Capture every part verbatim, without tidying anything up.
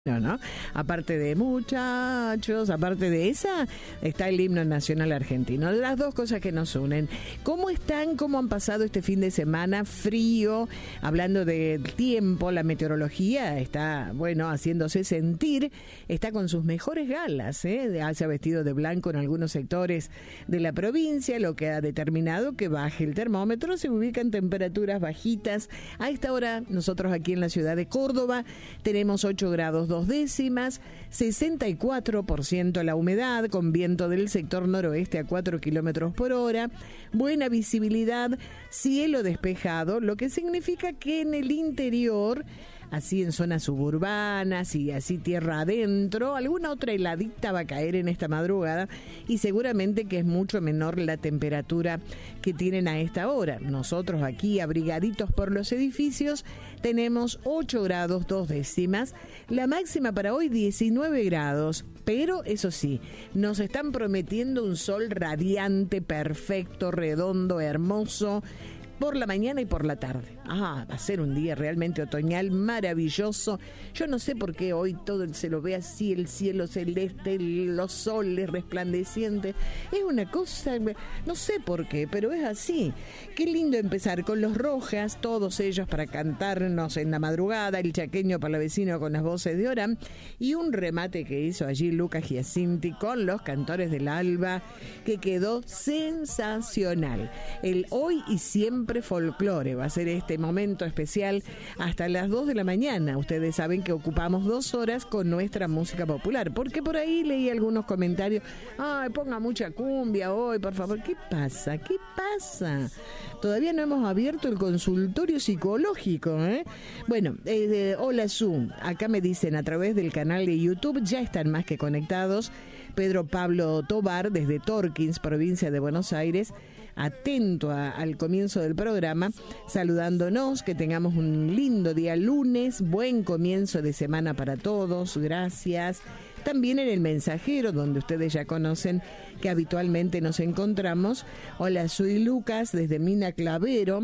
No, ¿no? Aparte de muchachos, aparte de esa, está el himno nacional argentino. Las dos cosas que nos unen. ¿Cómo están? ¿Cómo han pasado este fin de semana? Frío, hablando del tiempo, la meteorología está, bueno, haciéndose sentir, está con sus mejores galas, ¿eh? Se ha vestido de blanco en algunos sectores de la provincia, lo que ha determinado que baje el termómetro, se ubican temperaturas bajitas. A esta hora, nosotros aquí en la ciudad de Córdoba, tenemos ocho grados dos décimas, sesenta y cuatro por ciento la humedad, con viento del sector noroeste a cuatro kilómetros por hora, buena visibilidad, cielo despejado, lo que significa que en el interior, así en zonas suburbanas y así tierra adentro, alguna otra heladita va a caer en esta madrugada y seguramente que es mucho menor la temperatura que tienen a esta hora. Nosotros aquí, abrigaditos por los edificios, tenemos ocho grados dos décimas, la máxima para hoy diecinueve grados, pero eso sí, nos están prometiendo un sol radiante, perfecto, redondo, hermoso, por la mañana y por la tarde. Ah, va a ser un día realmente otoñal maravilloso. Yo no sé por qué hoy todo se lo ve así, el cielo celeste, los soles resplandecientes. Es una cosa, no sé por qué, pero es así. Qué lindo empezar con los Rojas, todos ellos para cantarnos en la madrugada, el chaqueño palavecino con las voces de Orán, y un remate que hizo allí Lucas Giacinti con los Cantores del Alba, que quedó sensacional. El hoy y siempre folclore va a ser este momento especial hasta las dos de la mañana. Ustedes saben que ocupamos dos horas con nuestra música popular, porque por ahí leí algunos comentarios: ay, ponga mucha cumbia hoy, por favor. ¿Qué pasa? ¿Qué pasa? Todavía no hemos abierto el consultorio psicológico, ¿eh? Bueno, eh, hola Zoom, acá me dicen a través del canal de YouTube, ya están más que conectados. Pedro Pablo Tobar, desde Torkins, provincia de Buenos Aires, atento a, al comienzo del programa, saludándonos, que tengamos un lindo día lunes, buen comienzo de semana para todos, gracias. También en El Mensajero, donde ustedes ya conocen que habitualmente nos encontramos. Hola, soy Lucas, desde Mina Clavero.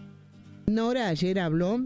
Nora ayer habló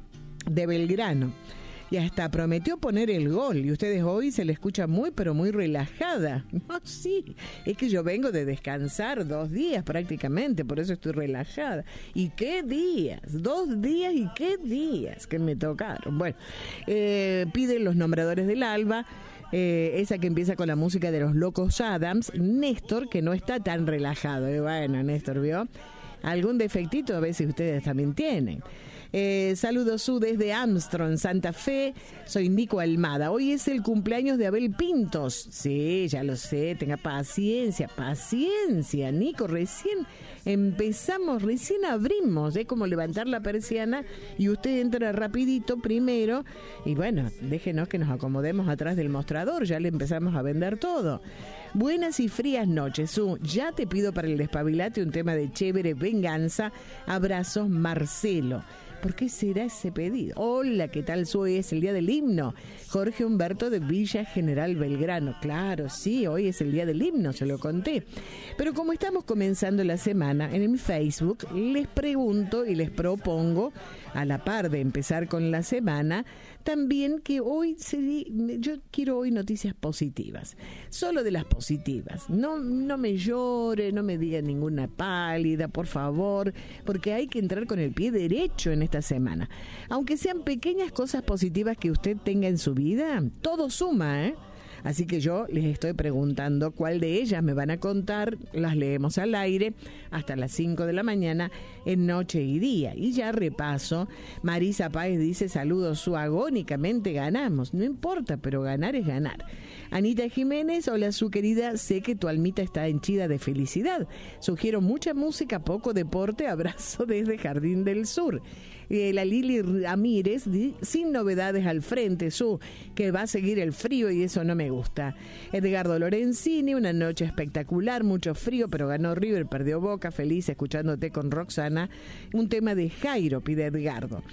de Belgrano y hasta prometió poner el gol, y ustedes hoy se le escucha muy pero muy relajada. No, sí, es que yo vengo de descansar dos días prácticamente, por eso estoy relajada. ¿Y qué días? Dos días y qué días que me tocaron. Bueno, eh, piden los nombradores del alba, eh, esa que empieza con la música de los Locos Adams. Néstor, que no está tan relajado. Eh, bueno, Néstor, ¿vio? Algún defectito a veces ustedes también tienen. Eh, saludos Su desde Armstrong, Santa Fe. Soy Nico Almada. Hoy es el cumpleaños de Abel Pintos. Sí, ya lo sé, tenga paciencia, paciencia, Nico. Recién empezamos, recién abrimos. Es como levantar la persiana y usted entra rapidito primero. Y bueno, déjenos que nos acomodemos atrás del mostrador. Ya le empezamos a vender todo. Buenas y frías noches, Su. Ya te pido para el despabilate un tema de Chévere Venganza. Abrazos, Marcelo. ¿Por qué será ese pedido? Hola, ¿qué tal, Su? Hoy es el día del himno. Jorge Humberto de Villa General Belgrano. Claro, sí, hoy es el día del himno, se lo conté. Pero como estamos comenzando la semana, en mi Facebook les pregunto y les propongo, a la par de empezar con la semana, también que hoy se, yo quiero hoy noticias positivas, solo de las positivas. No, no me llore, no me diga ninguna pálida, por favor, porque hay que entrar con el pie derecho en esta semana. Aunque sean pequeñas cosas positivas que usted tenga en su vida, todo suma, ¿eh? Así que yo les estoy preguntando cuál de ellas me van a contar, las leemos al aire hasta las cinco de la mañana en Noche y Día. Y ya repaso, Marisa Páez dice: saludos, Su, agónicamente ganamos. No importa, pero ganar es ganar. Anita Jiménez, hola Su querida, sé que tu almita está henchida de felicidad. Sugiero mucha música, poco deporte, abrazo desde Jardín del Sur. Eh, la Lili Ramírez, sin novedades al frente, Su, que va a seguir el frío y eso no me gusta. Edgardo Lorenzini, una noche espectacular, mucho frío, pero ganó River, perdió Boca, feliz escuchándote con Roxana. Un tema de Jairo, pide Edgardo.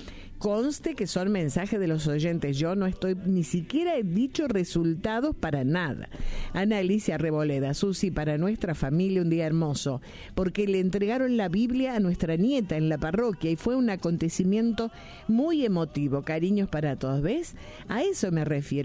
conste que son mensajes de los oyentes. Yo no estoy, ni siquiera he dicho resultados para nada. Ana Alicia Reboleda, Susi, para nuestra familia un día hermoso, porque le entregaron la Biblia a nuestra nieta en la parroquia y fue un acontecimiento muy emotivo. Cariños para todos, ¿ves? A eso me refiero.